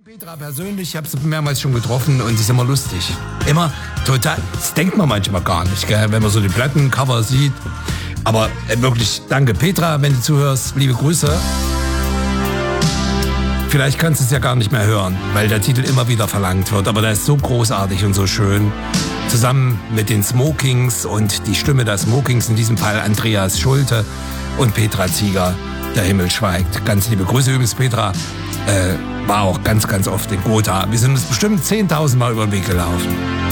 Petra persönlich, ich habe sie mehrmals schon getroffen und sie ist immer lustig. Immer total, das denkt man manchmal gar nicht, gell, wenn man so die Plattencover sieht. Aber wirklich, danke Petra, wenn du zuhörst, liebe Grüße. Vielleicht kannst du es ja gar nicht mehr hören, weil der Titel immer wieder verlangt wird. Aber der ist so großartig und so schön. Zusammen mit den Smokings und die Stimme der Smokings, in diesem Fall Andreas Schulte und Petra Zieger, Der Himmel schweigt. Ganz liebe Grüße übrigens, Petra. War auch ganz, ganz oft in Gotha. Wir sind uns bestimmt 10.000 Mal über den Weg gelaufen.